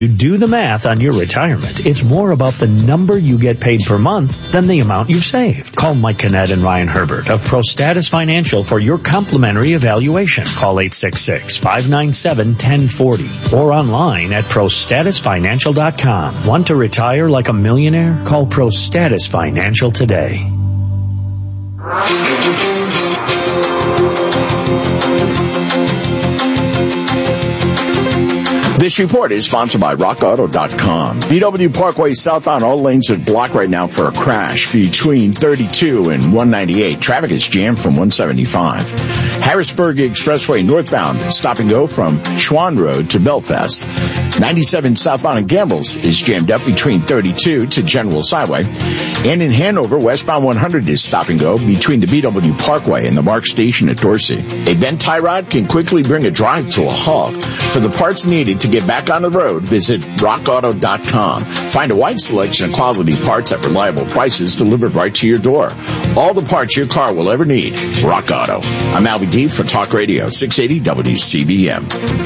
You do the math on your retirement. It's more about the number you get paid per month than the amount you've saved. Call Mike Kinnett and Ryan Herbert of ProStatus Financial for your complimentary evaluation. Call 866-597-1040 or online at ProStatusFinancial.com. Want to retire like a millionaire? Call ProStatus Financial today. This report is sponsored by RockAuto.com. BW Parkway southbound, all lanes are blocked right now for a crash between 32 and 198. Traffic is jammed from 175. Harrisburg Expressway northbound, stop and go from Schwann Road to Belfast. 97 southbound in Gambles is jammed up between 32 to General's Highway. And in Hanover, westbound 100 is stop and go between the BW Parkway and the Mark Station at Dorsey. A bent tie rod can quickly bring a drive to a halt. For the parts needed to get back on the road, visit RockAuto.com. Find a wide selection of quality parts at reliable prices delivered right to your door. All the parts your car will ever need. Rock Auto. I'm Albie D for Talk Radio 680 WCBM.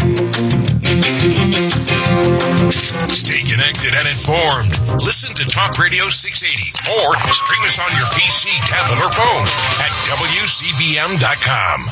Stay connected and informed. Listen to Talk Radio 680 or stream us on your PC, tablet, or phone at WCBM.com.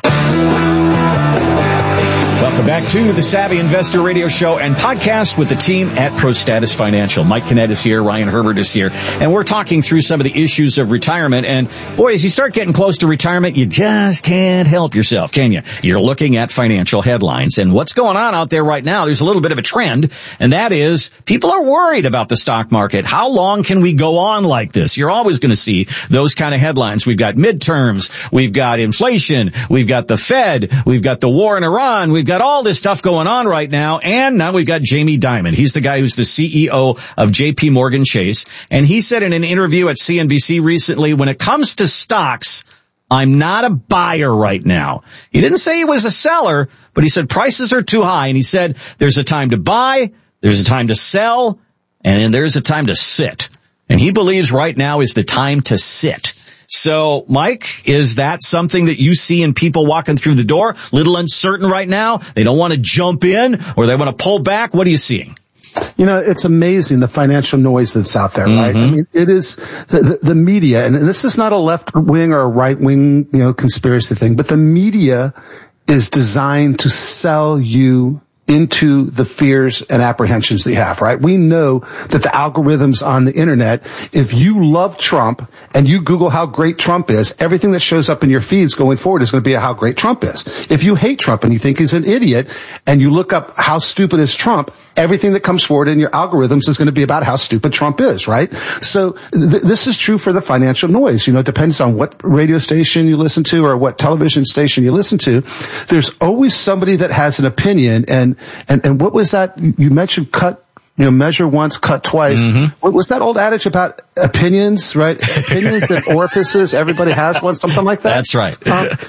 Welcome back to the Savvy Investor Radio Show and podcast with the team at ProStatus Financial. Mike Kinnett is here, Ryan Herbert is here, and we're talking through some of the issues of retirement. And boy, as you start getting close to retirement, you just can't help yourself, can you? You're looking at financial headlines, and what's going on out there right now, there's a little bit of a trend, and that is people are worried about the stock market. How long can we go on like this? You're always going to see those kind of headlines. We've got midterms, we've got inflation, we've got the Fed, we've got the war in Iran, we've got all this stuff going on right now, and now we've got Jamie Dimon. He's the guy who's the CEO of JP Morgan Chase, and he said in an interview at CNBC recently, when it comes to stocks, I'm not a buyer right now. He didn't say he was a seller, but he said prices are too high, and he said there's a time to buy, there's a time to sell, and then there's a time to sit. And he believes right now is the time to sit. So, Mike, is that something that you see in people walking through the door? Little uncertain right now? They don't want to jump in or they want to pull back? What are you seeing? You know, it's amazing the financial noise that's out there, right? I mean, it is the media, and this is not a left wing or a right wing, conspiracy thing, but the media is designed to sell you into the fears and apprehensions that you have, right? We know that the algorithms on the internet, if you love Trump and you Google how great Trump is, everything that shows up in your feeds going forward is going to be how great Trump is. If you hate Trump and you think he's an idiot and you look up how stupid is Trump, everything that comes forward in your algorithms is going to be about how stupid Trump is, right? So this is true for the financial noise. It depends on what radio station you listen to or what television station you listen to. There's always somebody that has an opinion. And what was that? You mentioned measure once, cut twice. What was that old adage about opinions, right? Opinions and orifices. Everybody has one, something like that. That's right.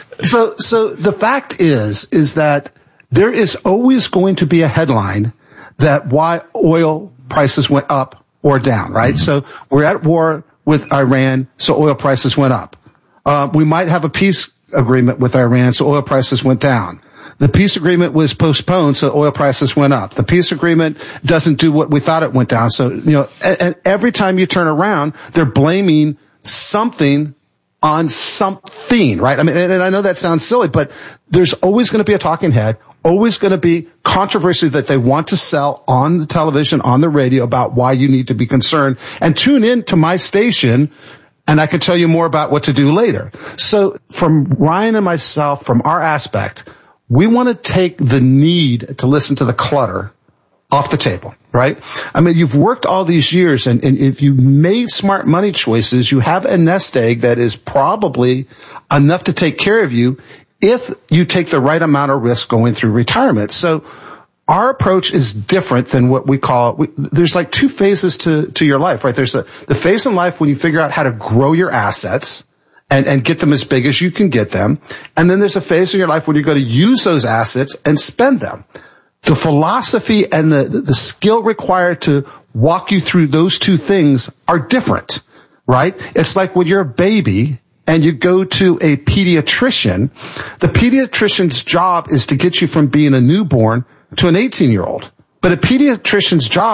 So the fact is that there is always going to be a headline that why oil prices went up or down, right? So we're at war with Iran, so oil prices went up. We might have a peace agreement with Iran, so oil prices went down. The peace agreement was postponed, so oil prices went up. The peace agreement doesn't do what we thought it went down. So, and every time you turn around, they're blaming something on something, right? I mean, and I know that sounds silly, but there's always going to be a talking head, always going to be controversy that they want to sell on the television, on the radio about why you need to be concerned. And tune in to my station, and I can tell you more about what to do later. So from Ryan and myself, from our aspect, we want to take the need to listen to the clutter off the table, right? I mean, you've worked all these years, and if you made smart money choices, you have a nest egg that is probably enough to take care of you if you take the right amount of risk going through retirement. So our approach is different than what we call, there's like two phases to your life, right? There's the phase in life when you figure out how to grow your assets and get them as big as you can get them. And then there's a phase in your life when you're going to use those assets and spend them. The philosophy and the skill required to walk you through those two things are different, right? It's like when you're a baby and you go to a pediatrician, the pediatrician's job is to get you from being a newborn to an 18-year-old. But a pediatrician's job